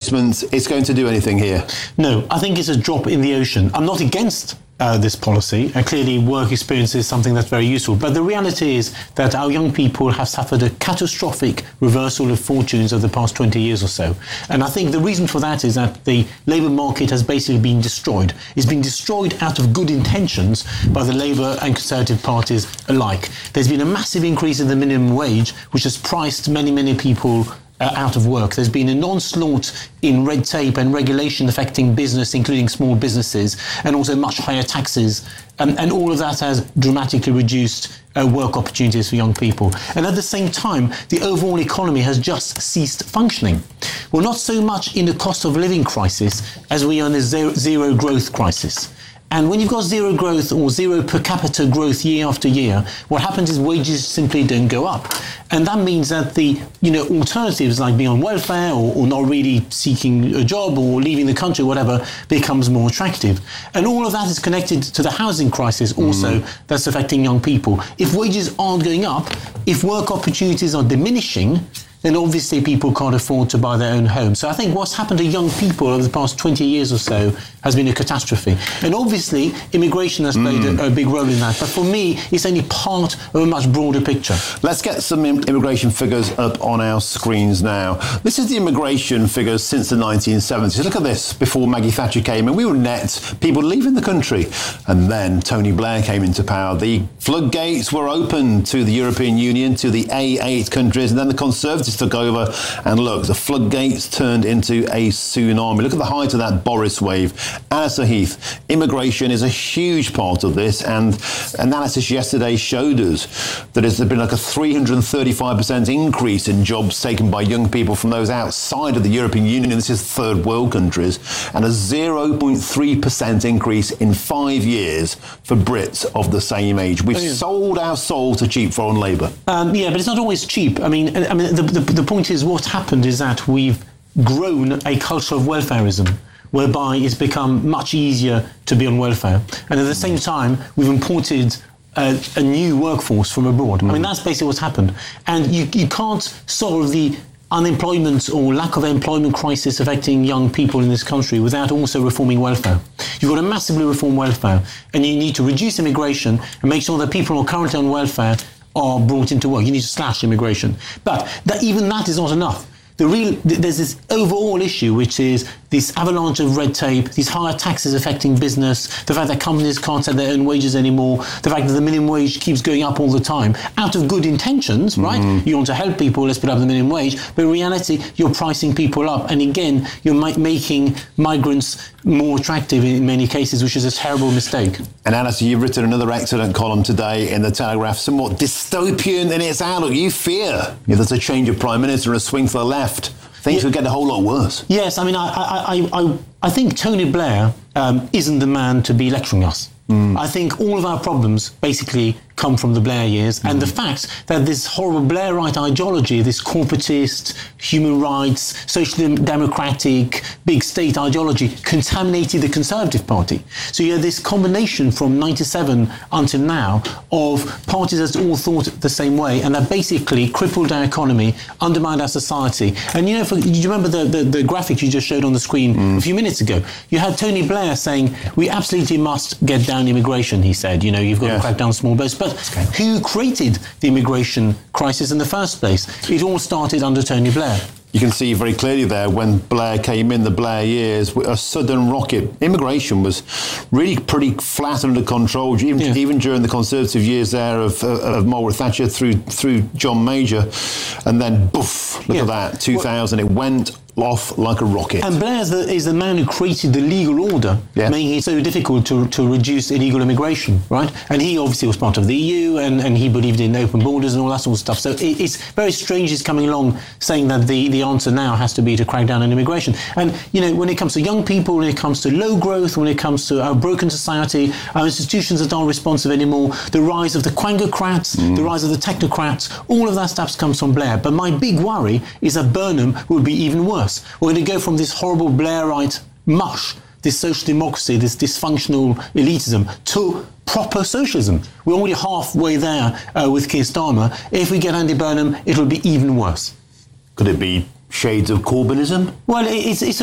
replacement is going to do anything here? No, I think it's a drop in the ocean. I'm not against this policy, and clearly work experience is something that's very useful. But the reality is that our young people have suffered a catastrophic reversal of fortunes over the past 20 years or so. And I think the reason for that is that the labour market has basically been destroyed. It's been destroyed out of good intentions by the Labour and Conservative parties alike. There's been a massive increase in the minimum wage, which has priced many, many people out of work. There's been an onslaught in red tape and regulation affecting business, including small businesses, and also much higher taxes. And all of that has dramatically reduced work opportunities for young people. And at the same time, the overall economy has just ceased functioning. We're not so much in a cost of living crisis as we are in a zero growth crisis. And when you've got zero growth or zero per capita growth year after year, what happens is wages simply don't go up. And that means that the alternatives like being on welfare or not really seeking a job or leaving the country, whatever, becomes more attractive. And all of that is connected to the housing crisis also that's affecting young people. If wages aren't going up, if work opportunities are diminishing, then obviously people can't afford to buy their own home. So I think what's happened to young people over the past 20 years or so has been a catastrophe. And obviously, immigration has played a big role in that. But for me, it's only part of a much broader picture. Let's get some immigration figures up on our screens now. This is the immigration figures since the 1970s. Look at this. Before Maggie Thatcher came in, we were net people leaving the country. And then Tony Blair came into power. The floodgates were open to the European Union, to the A8 countries, and then the Conservatives took over, and look, the floodgates turned into a tsunami. Look at the height of that Boris wave. Alasdair Heath, immigration is a huge part of this, and analysis yesterday showed us that there's been like a 335% increase in jobs taken by young people from those outside of the European Union. This is third world countries, and a 0.3% increase in 5 years for Brits of the same age. We've sold our soul to cheap foreign labour. Yeah, but it's not always cheap. I mean, the point is, what's happened is that we've grown a culture of welfarism, whereby it's become much easier to be on welfare. And at the same time, we've imported a new workforce from abroad. I mean, that's basically what's happened. And you can't solve the unemployment or lack of employment crisis affecting young people in this country without also reforming welfare. You've got to massively reform welfare, and you need to reduce immigration and make sure that people who are currently on welfare are brought into work. You need to slash immigration. But even that is not enough. There's this overall issue, which is this avalanche of red tape, these higher taxes affecting business, the fact that companies can't set their own wages anymore, the fact that the minimum wage keeps going up all the time, out of good intentions, right? You want to help people, let's put up the minimum wage, but in reality, you're pricing people up. And again, you're making migrants more attractive in many cases, which is a terrible mistake. And Alasdair, you've written another excellent column today in the Telegraph, somewhat dystopian in its outlook. You fear if there's a change of Prime Minister and a swing to the left, things will get a whole lot worse. Yes, I mean, I think Tony Blair isn't the man to be lecturing us. I think all of our problems basically come from the Blair years, and the fact that this horrible Blairite ideology, this corporatist, human rights, social democratic, big state ideology contaminated the Conservative Party. So you had this combination from 97 until now of parties that all thought the same way, and that basically crippled our economy, undermined our society. And do you remember the graphic you just showed on the screen a few minutes ago? You had Tony Blair saying, we absolutely must get down immigration, he said. You've got to crack down small boats. But who created the immigration crisis in the first place? It all started under Tony Blair. You can see very clearly there when Blair came in, the Blair years, a sudden rocket. Immigration was really pretty flat under control, even during the Conservative years there of Margaret Thatcher through John Major. And then, boof, look at that, 2000, it went off like a rocket. And Blair is the man who created the legal order, making it so difficult to reduce illegal immigration, right? And he obviously was part of the EU, and he believed in open borders and all that sort of stuff. So it's very strange he's coming along saying that the answer now has to be to crack down on immigration. And, when it comes to young people, when it comes to low growth, when it comes to our broken society, our institutions that aren't responsive anymore, the rise of the quangocrats, the rise of the technocrats, all of that stuff comes from Blair. But my big worry is that Burnham will be even worse. We're going to go from this horrible Blairite mush, this social democracy, this dysfunctional elitism, to proper socialism. We're already halfway there with Keir Starmer. If we get Andy Burnham, it'll be even worse. Could it be shades of Corbynism? Well, it's